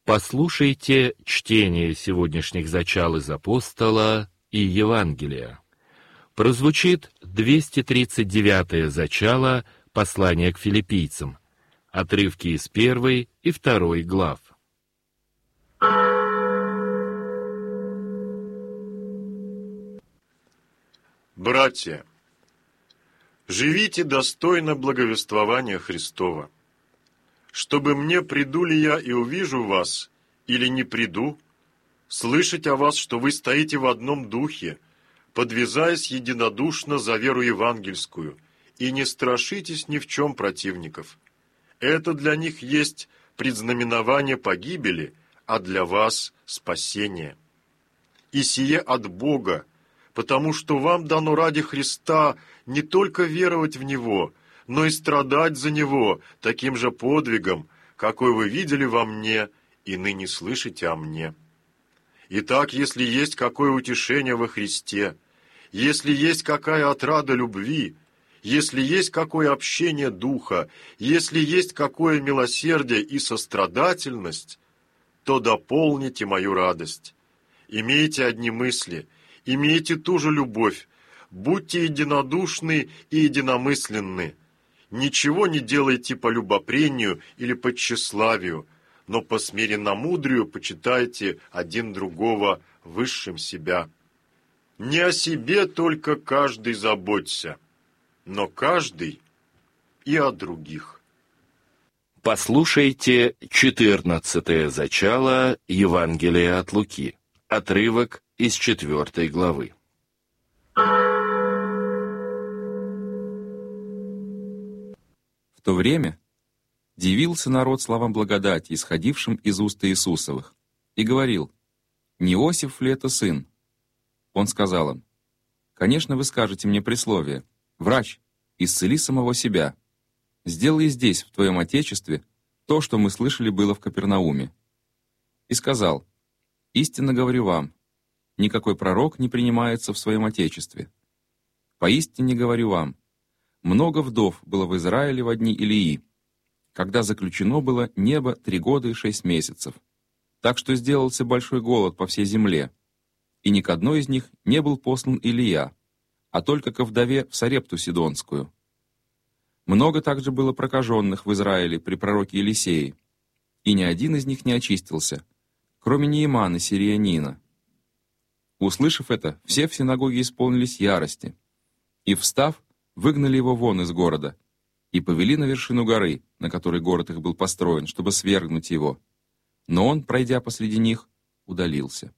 Послушайте чтение сегодняшних зачал из Апостола и Евангелия. Прозвучит 239-е зачало послания к филиппийцам, отрывки из 1 и 2 глав. Братья, живите достойно благовествования Христова, чтобы мне, приду ли я и увижу вас, или не приду, слышать о вас, что вы стоите в одном духе, подвязаясь единодушно за веру евангельскую, и не страшитесь ни в чем противников. Это для них есть предзнаменование погибели, а для вас спасение. И сие от Бога, потому что вам дано ради Христа не только веровать в Него, но и страдать за Него таким же подвигом, какой вы видели во мне и ныне слышите о мне. Итак, если есть какое утешение во Христе, если есть какая отрада любви, если есть какое общение духа, если есть какое милосердие и сострадательность, то дополните мою радость. Имейте одни мысли, имейте ту же любовь, будьте единодушны и единомысленны. Ничего не делайте по любопрению или по тщеславию, но по смиренномудрию почитайте один другого высшим себя. Не о себе только каждый заботься, но каждый и о других. Послушайте 14-е зачало Евангелия от Луки, отрывок из 4 главы. В то время дивился народ словам благодати, исходившим из уст Иисусовых, и говорил: «Не Иосиф ли это сын?» Он сказал им: «Конечно, вы скажете мне присловие: врач, исцели самого себя. Сделай здесь, в твоем отечестве, то, что мы слышали было в Капернауме». И сказал: «Истинно говорю вам, никакой пророк не принимается в своем отечестве. Поистине говорю вам, много вдов было в Израиле во дни Илии, когда заключено было небо 3 года и 6 месяцев, так что сделался большой голод по всей земле, и ни к одной из них не был послан Илия, а только ко вдове в Сарепту Сидонскую. Много также было прокаженных в Израиле при пророке Елисее, и ни один из них не очистился, кроме Неемана сириянина. Услышав это, все в синагоге исполнились ярости, и, встав, выгнали его вон из города и повели на вершину горы, на которой город их был построен, чтобы свергнуть его. Но он, пройдя посреди них, удалился.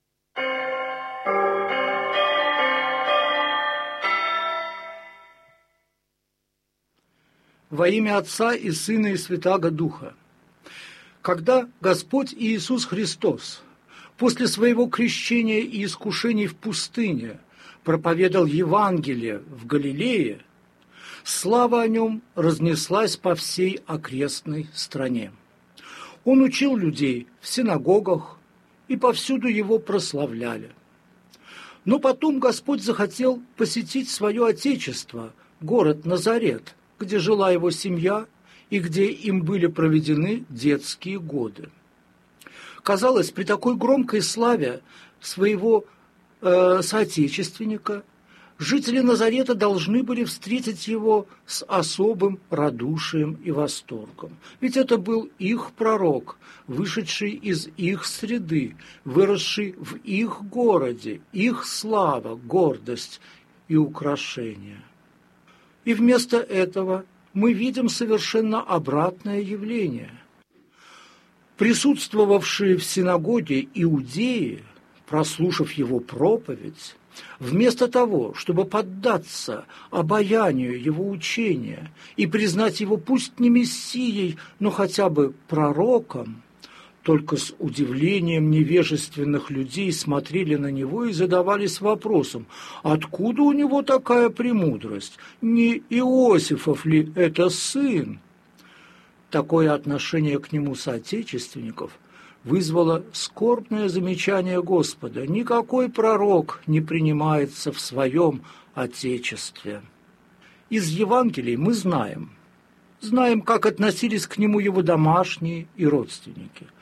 Во имя Отца и Сына и Святаго Духа. Когда Господь Иисус Христос после своего крещения и искушений в пустыне проповедал Евангелие в Галилее, слава о нем разнеслась по всей окрестной стране. Он учил людей в синагогах, и повсюду его прославляли. Но потом Господь захотел посетить свое отечество, город Назарет, где жила его семья и где им были проведены детские годы. Казалось, при такой громкой славе своего соотечественника жители Назарета должны были встретить его с особым радушием и восторгом. Ведь это был их пророк, вышедший из их среды, выросший в их городе, их слава, гордость и украшение. И вместо этого мы видим совершенно обратное явление. Присутствовавшие в синагоге иудеи, прослушав его проповедь, вместо того, чтобы поддаться обаянию его учения и признать его пусть не мессией, но хотя бы пророком, только с удивлением невежественных людей смотрели на него и задавались вопросом: откуда у него такая премудрость? Не Иосифов ли это сын? Такое отношение к нему соотечественников вызвало скорбное замечание Господа: никакой пророк не принимается в своем отечестве. Из Евангелий мы знаем, как относились к нему его домашние и родственники.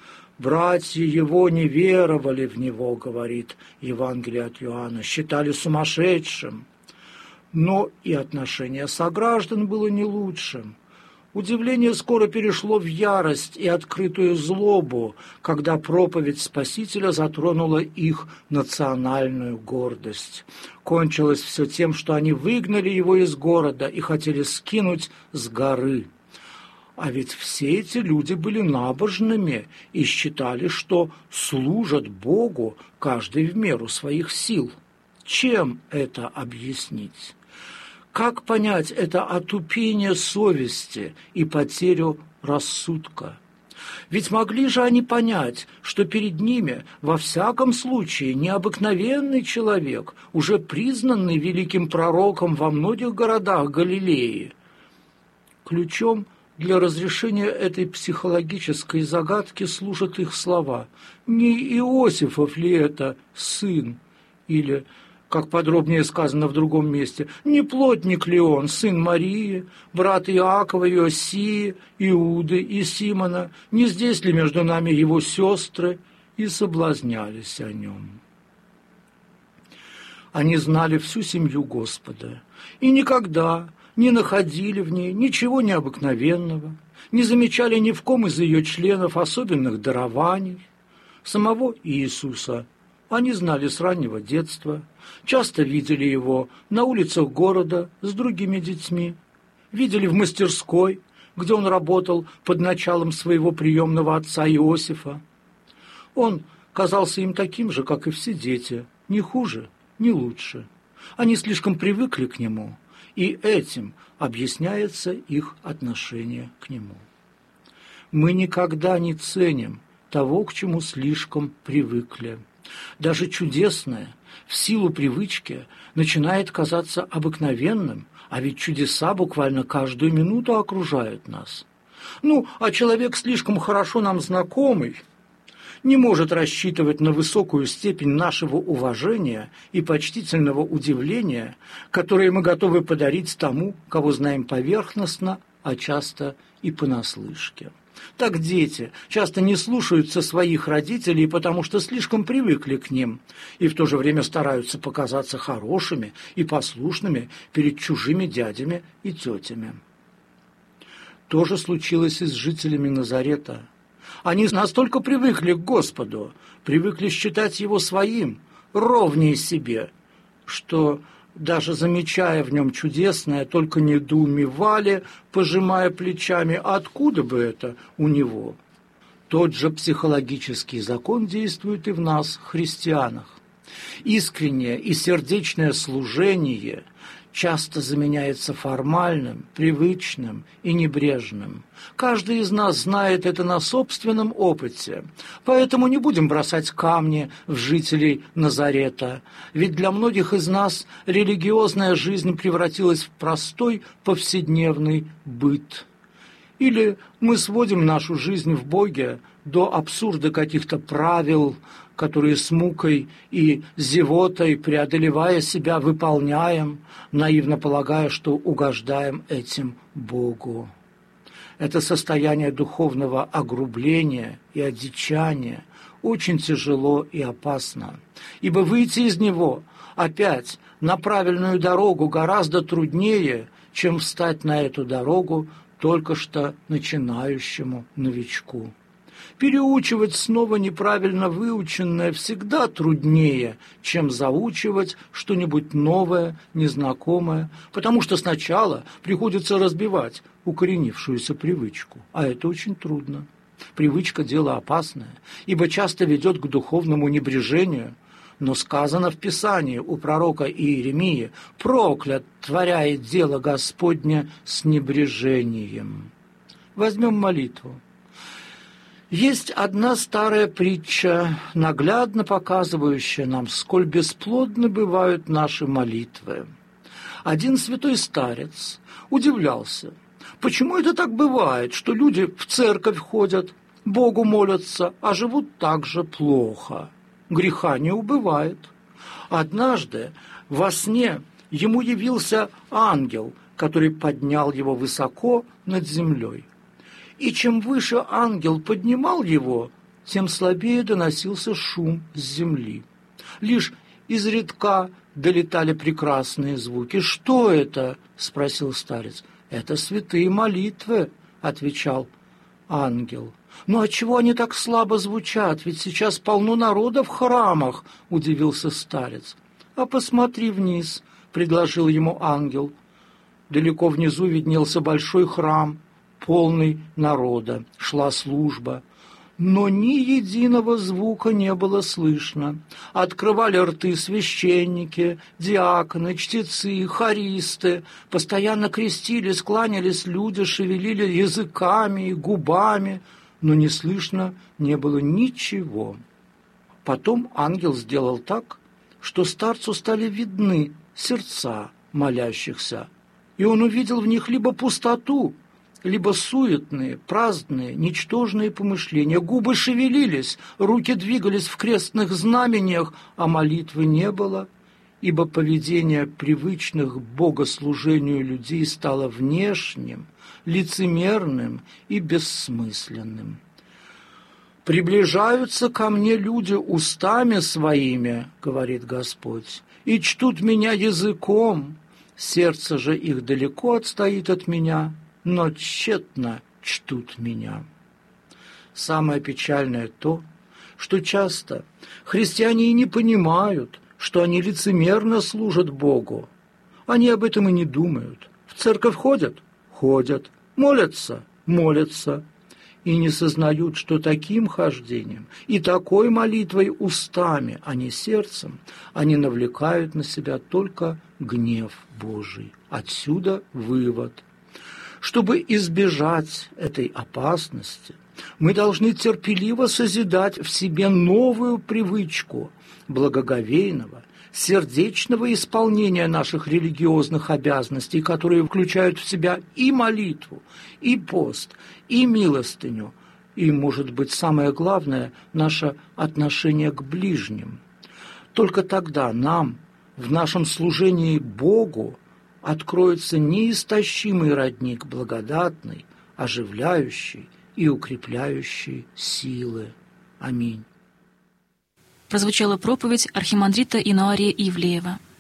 Братья его не веровали в него, говорит Евангелие от Иоанна, считали сумасшедшим. Но и отношение сограждан было не лучшим. Удивление скоро перешло в ярость и открытую злобу, когда проповедь Спасителя затронула их национальную гордость. Кончилось все тем, что они выгнали его из города и хотели скинуть с горы. А ведь все эти люди были набожными и считали, что служат Богу каждый в меру своих сил. Чем это объяснить? Как понять это отупение совести и потерю рассудка? Ведь могли же они понять, что перед ними, во всяком случае, необыкновенный человек, уже признанный великим пророком во многих городах Галилеи. Ключом для разрешения этой психологической загадки служат их слова. «Не Иосифов ли это сын?» Или, как подробнее сказано в другом месте, «Не плотник ли он, сын Марии, брат Иакова, Иосии, Иуды и Симона? Не здесь ли между нами его сестры?» И соблазнялись о нем. Они знали всю семью Господа и никогда не находили в ней ничего необыкновенного, не замечали ни в ком из ее членов особенных дарований. Самого Иисуса они знали с раннего детства, часто видели его на улицах города с другими детьми, видели в мастерской, где он работал под началом своего приемного отца Иосифа. Он казался им таким же, как и все дети, ни хуже, ни лучше. Они слишком привыкли к нему, и этим объясняется их отношение к нему. Мы никогда не ценим того, к чему слишком привыкли. Даже чудесное, в силу привычки, начинает казаться обыкновенным, а ведь чудеса буквально каждую минуту окружают нас. А человек, слишком хорошо нам знакомый, не может рассчитывать на высокую степень нашего уважения и почтительного удивления, которые мы готовы подарить тому, кого знаем поверхностно, а часто и понаслышке. Так дети часто не слушаются своих родителей, потому что слишком привыкли к ним, и в то же время стараются показаться хорошими и послушными перед чужими дядями и тетями. То же случилось и с жителями Назарета. Они настолько привыкли к Господу, привыкли считать Его своим, ровнее себе, что, даже замечая в нем чудесное, только недоумевали, пожимая плечами, откуда бы это у него. Тот же психологический закон действует и в нас, христианах. Искреннее и сердечное служение часто заменяется формальным, привычным и небрежным. Каждый из нас знает это на собственном опыте, поэтому не будем бросать камни в жителей Назарета, ведь для многих из нас религиозная жизнь превратилась в простой повседневный быт. Или мы сводим нашу жизнь в Боге до абсурда каких-то правил, которые с мукой и зевотой, преодолевая себя, выполняем, наивно полагая, что угождаем этим Богу. Это состояние духовного огрубления и одичания очень тяжело и опасно, ибо выйти из него опять на правильную дорогу гораздо труднее, чем встать на эту дорогу только что начинающему новичку. Переучивать снова неправильно выученное всегда труднее, чем заучивать что-нибудь новое, незнакомое, потому что сначала приходится разбивать укоренившуюся привычку, а это очень трудно. Привычка – дело опасное, ибо часто ведет к духовному небрежению, но сказано в Писании у пророка Иеремии: «Проклят творяет дело Господне с небрежением». Возьмем молитву. Есть одна старая притча, наглядно показывающая нам, сколь бесплодны бывают наши молитвы. Один святой старец удивлялся, почему это так бывает, что люди в церковь ходят, Богу молятся, а живут так же плохо. Греха не убывает. Однажды во сне ему явился ангел, который поднял его высоко над землей. И чем выше ангел поднимал его, тем слабее доносился шум с земли. Лишь изредка долетали прекрасные звуки. «Что это?» — спросил старец. «Это святые молитвы», — отвечал ангел. «Ну а чего они так слабо звучат? Ведь сейчас полно народа в храмах», — удивился старец. «А посмотри вниз», — предложил ему ангел. Далеко внизу виднелся большой храм, полный народа. Шла служба. Но ни единого звука не было слышно. Открывали рты священники, диаконы, чтецы, хористы. Постоянно крестились, кланялись люди, шевелили языками и губами, но не слышно не было ничего. Потом ангел сделал так, что старцу стали видны сердца молящихся, и он увидел в них либо пустоту, либо суетные, праздные, ничтожные помышления. Губы шевелились, руки двигались в крестных знамениях, а молитвы не было, ибо поведение привычных богослужению людей стало внешним, лицемерным и бессмысленным. «Приближаются ко мне люди устами своими, — говорит Господь, — и чтут меня языком, сердце же их далеко отстоит от меня, но тщетно чтут меня». Самое печальное то, что часто христиане и не понимают, что они лицемерно служат Богу. Они об этом и не думают. В церковь ходят? Ходят. Молятся? Молятся. И не сознают, что таким хождением и такой молитвой устами, а не сердцем, они навлекают на себя только гнев Божий. Отсюда вывод. Чтобы избежать этой опасности, мы должны терпеливо созидать в себе новую привычку благоговейного, сердечного исполнения наших религиозных обязанностей, которые включают в себя и молитву, и пост, и милостыню, и, может быть, самое главное, наше отношение к ближним. Только тогда нам, в нашем служении Богу, откроется неистощимый родник благодатной, оживляющий и укрепляющий силы. Аминь. Прозвучала проповедь архимандрита Инуария Ивлеева.